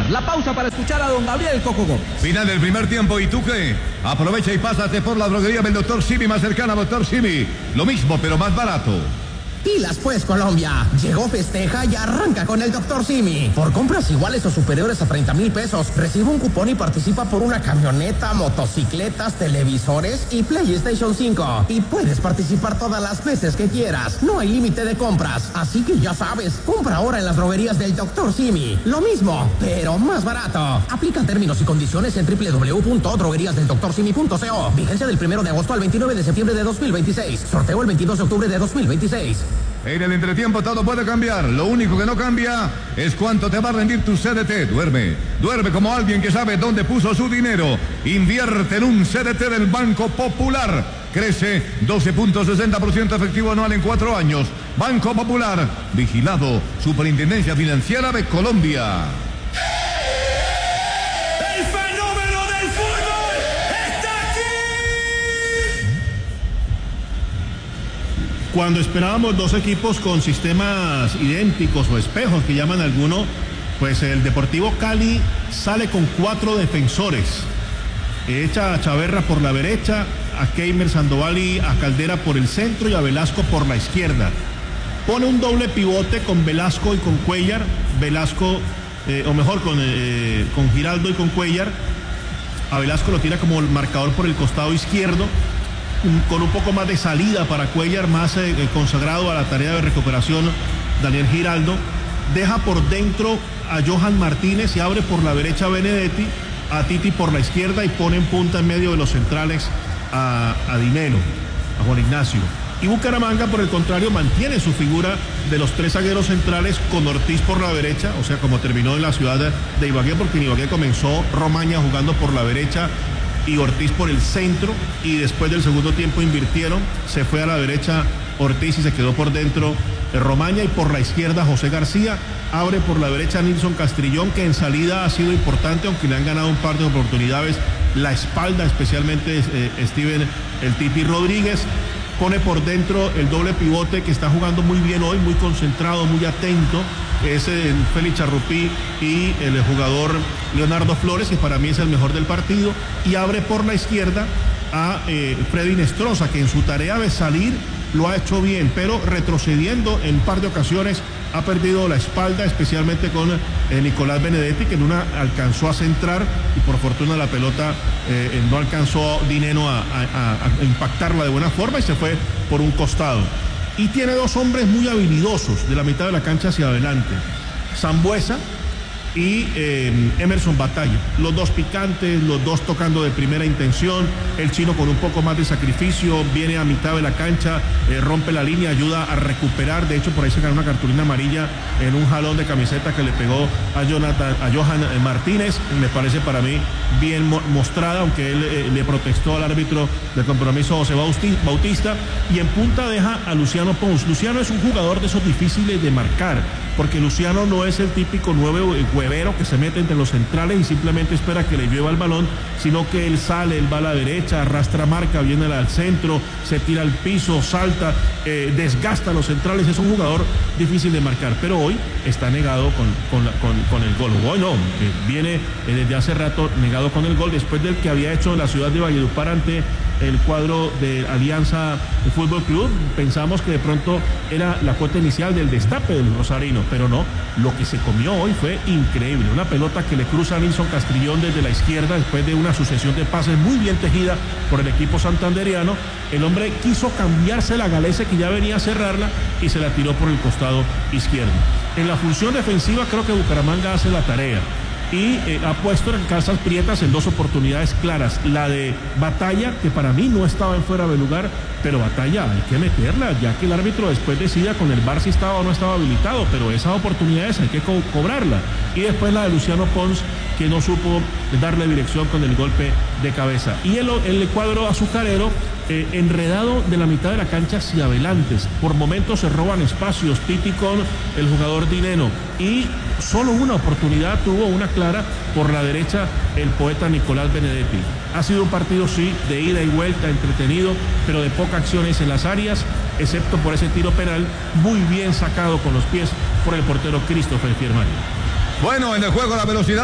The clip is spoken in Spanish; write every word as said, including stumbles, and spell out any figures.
Nacional. La pausa para escuchar a don Gabriel Coco Gómez. Final del primer tiempo, ¿y tú qué? Aprovecha y pásate por la droguería del doctor Simi más cercana, doctor Simi. Lo mismo, pero más barato. Pilas pues, Colombia. Llegó, festeja y arranca con el doctor Simi. Por compras iguales o superiores a treinta mil pesos, recibe un cupón y participa por una camioneta, motocicletas, televisores y PlayStation cinco. Y puedes participar todas las veces que quieras. No hay límite de compras. Así que ya sabes, compra ahora en las droguerías del doctor Simi. Lo mismo, pero más barato. Aplica términos y condiciones en doble u doble u doble u punto droguerías del doctor simi punto co. Vigencia del primero de agosto al veintinueve de septiembre de dos mil veintiséis. Sorteo el veintidós de octubre de dos mil veintiséis. En el entretiempo todo puede cambiar. Lo único que no cambia es cuánto te va a rendir tu C D T. Duerme. Duerme como alguien que sabe dónde puso su dinero. Invierte en un C D T del Banco Popular. Crece doce punto sesenta por ciento efectivo anual en cuatro años. Banco Popular. Vigilado. Superintendencia Financiera de Colombia. Cuando esperábamos dos equipos con sistemas idénticos o espejos que llaman algunos, pues el Deportivo Cali sale con cuatro defensores. Echa a Chaverra por la derecha, a Keimer Sandoval y a Caldera por el centro y a Velasco por la izquierda. Pone un doble pivote con Velasco y con Cuellar. Velasco, eh, o mejor, con, eh, con Giraldo y con Cuellar. A Velasco lo tira como el marcador por el costado izquierdo, con un poco más de salida para Cuellar, más eh, consagrado a la tarea de recuperación Daniel Giraldo. Deja por dentro a Johan Martínez y abre por la derecha a Benedetti, a Titi por la izquierda y pone en punta en medio de los centrales a, a Dineno, a Juan Ignacio. Y Bucaramanga, por el contrario, mantiene su figura de los tres zagueros centrales con Ortiz por la derecha, o sea, como terminó en la ciudad de Ibagué, porque en Ibagué comenzó Romaña jugando por la derecha y Ortiz por el centro, y después del segundo tiempo invirtieron, se fue a la derecha Ortiz y se quedó por dentro de Romaña, y por la izquierda José García, abre por la derecha Nilson Castrillón, que en salida ha sido importante, aunque le han ganado un par de oportunidades la espalda, especialmente eh, Steven el Titi Rodríguez. Pone por dentro el doble pivote que está jugando muy bien hoy, muy concentrado, muy atento, es el Félix Charrupí y el jugador Leonardo Flores, que para mí es el mejor del partido, y abre por la izquierda a eh, Freddy Nestroza, que en su tarea de salir lo ha hecho bien, pero retrocediendo en un par de ocasiones ha perdido la espalda, especialmente con eh, Nicolás Benedetti, que en una alcanzó a centrar y por fortuna la pelota eh, no alcanzó Dineno a, a, a impactarla de buena forma y se fue por un costado. Y tiene dos hombres muy habilidosos de la mitad de la cancha hacia adelante, Sambuesa y eh, Emerson Batalla, los dos picantes, los dos tocando de primera intención, el chino con un poco más de sacrificio, viene a mitad de la cancha, eh, rompe la línea, ayuda a recuperar, de hecho por ahí se ganó una cartulina amarilla en un jalón de camiseta que le pegó a Jonathan, a Johan Martínez, me parece para mí bien mo mostrada, aunque él eh, le protestó al árbitro del compromiso José Bautista, y en punta deja a Luciano Pons. Luciano es un jugador de esos difíciles de marcar, porque Luciano no es el típico nueve huevero que se mete entre los centrales y simplemente espera que le llueva el balón, sino que él sale, él va a la derecha, arrastra marca, viene al centro, se tira al piso, salta, eh, desgasta a los centrales. Es un jugador difícil de marcar, pero hoy está negado con, con, la, con, con el gol. Hoy no, eh, viene eh, desde hace rato negado con el gol, después del que había hecho en la ciudad de Valledupar ante el cuadro de Alianza Fútbol Club. Pensamos que de pronto era la cuota inicial del destape del rosarino, pero no, lo que se comió hoy fue increíble, una pelota que le cruza a Nilson Castrillón desde la izquierda después de una sucesión de pases muy bien tejida por el equipo santanderiano. El hombre quiso cambiarse la galese que ya venía a cerrarla y se la tiró por el costado izquierdo. En la función defensiva creo que Bucaramanga hace la tarea y eh, ha puesto en calzas prietas en dos oportunidades claras, la de Batalla, que para mí no estaba en fuera de lugar, pero Batalla hay que meterla, ya que el árbitro después decida con el V A R si estaba o no estaba habilitado, pero esas oportunidades hay que co cobrarla. Y después la de Luciano Pons, que no supo darle dirección con el golpe de cabeza. Y el, el cuadro azucarero eh, enredado de la mitad de la cancha hacia adelante, por momentos se roban espacios, Titi con el jugador Dineno, y solo una oportunidad tuvo, una clara, por la derecha el poeta Nicolás Benedetti. Ha sido un partido, sí, de ida y vuelta, entretenido, pero de pocas acciones en las áreas, excepto por ese tiro penal, muy bien sacado con los pies por el portero Christopher Fiermani. Bueno, en el juego la velocidad